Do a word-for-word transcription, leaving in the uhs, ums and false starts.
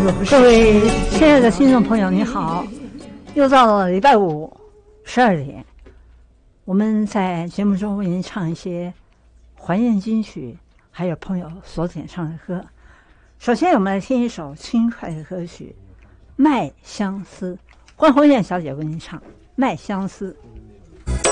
各位亲爱的听众朋友，你好！又到了礼拜五十二点，我们在节目中为您唱一些怀念金曲，还有朋友所点唱的歌。首先，我们来听一首轻快的歌曲《麦相思》，关红艳小姐为您唱《麦相思》。